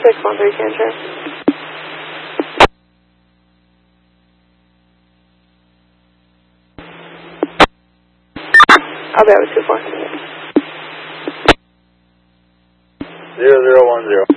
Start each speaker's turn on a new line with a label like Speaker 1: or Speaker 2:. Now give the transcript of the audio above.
Speaker 1: 613 can check. I'll be out with 24.
Speaker 2: 0010.